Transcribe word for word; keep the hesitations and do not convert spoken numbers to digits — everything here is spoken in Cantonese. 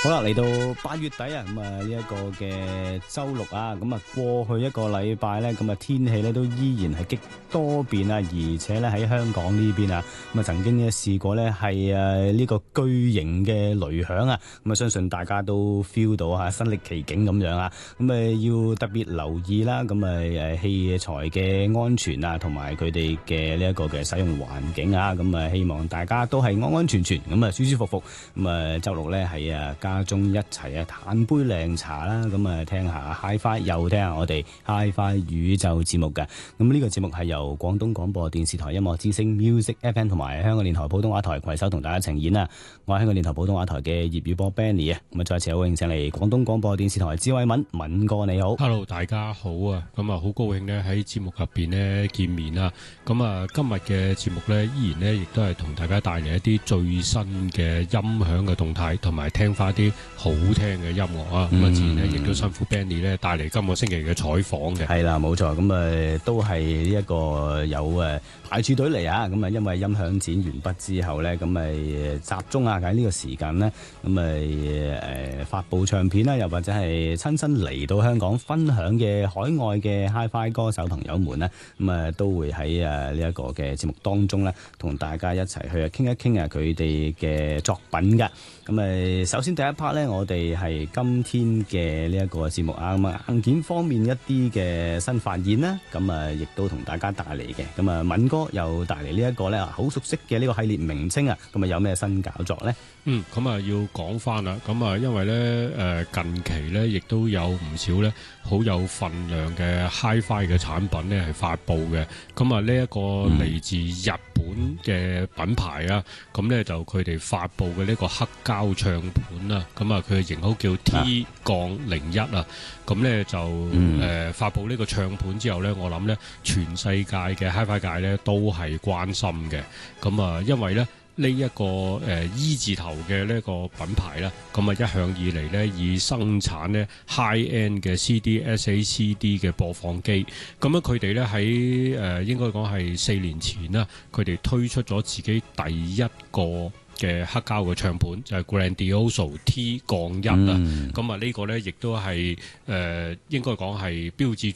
好啦，嚟到八月底啊，咁啊呢一個嘅周六啊，咁啊過去一個禮拜咧，咁啊天氣咧都依然係極多變啊，而且咧喺香港呢邊啊，咁啊曾經咧試過咧係誒呢個巨型嘅雷響啊，咁啊相信大家都 feel 到啊，身歷其境咁樣啊，咁啊要特別留意啦，咁啊誒器材嘅安全啊，同埋佢哋嘅呢一個嘅使用環境啊，咁啊希望大家都係安安全全，咁啊舒舒服服，咁啊周六咧係啊家中一齊啊嘆杯靚茶啦，咁啊聽下 Hi-Fi， 又聽下我哋 Hi-Fi 宇宙節目嘅。咁呢個節目係由廣東廣播電視台音樂之聲 Music F M 同埋香港電台普通話台攜手同大家呈演啊。我係香港電台普通話台嘅業餘播 Benny 啊。咁啊再一次好榮幸嚟廣東廣播電視台智慧敏敏哥你好。 Hello， 大家好啊！咁啊好高興呢喺節目入邊呢見面啦。咁啊今日嘅節目呢，依然呢亦都係同大家帶嚟一啲最新嘅音響嘅動態，同埋聽翻啲好聽嘅音樂啊！咁啊自然呢亦都辛苦 Benny 呢帶嚟今個星期嘅採訪嘅。 係啦，冇錯，咁啊都係呢一個有誒排柱隊嚟啊！咁啊因為音響展完畢之後呢，咁咪集中啊喺呢個時間呢，咁咪誒發佈唱片啦，又或者係親身嚟到香港分享嘅海外嘅 Hi-Fi 歌手朋友們呢，咁啊都會喺誒呢一個嘅節目當中呢，同大家一齊去傾一傾啊佢哋嘅作品㗎。咁啊首先第一 part 呢，我哋係今天嘅呢一個節目啊，咁啊硬件方面一啲嘅新發現啦，咁啊亦都同大家帶嚟嘅。咁啊敏哥又帶嚟呢一個咧好熟悉嘅呢個系列名稱啊，咁啊有咩新搞作呢？ 嗯，咁啊要講翻啦，咁啊因為咧誒近期咧亦都有唔少咧好有份量嘅 Hi-Fi 嘅產品咧係發布嘅，咁啊呢一個嚟自日本嘅品牌啊，咁咧就佢哋發布嘅呢個黑膠唱盤啊，咁啊佢嘅型號叫 T 零一啊，咁咧就誒、 嗯呃、發布呢個唱盤之後咧，我諗咧全世界嘅 Hi-Fi 界咧都係關心嘅，咁啊因為咧。呢、這、一個誒、呃、E 字頭嘅呢個品牌啦，咁啊一向以嚟呢，以生產呢 high end 嘅 C D S A C D 嘅播放機，咁樣佢哋呢喺誒應該講係四年前啦，佢哋推出咗自己第一個嘅黑膠嘅唱盤就係、是、Grandioso T 一啦，咁啊呢個呢亦都係誒應該講係標誌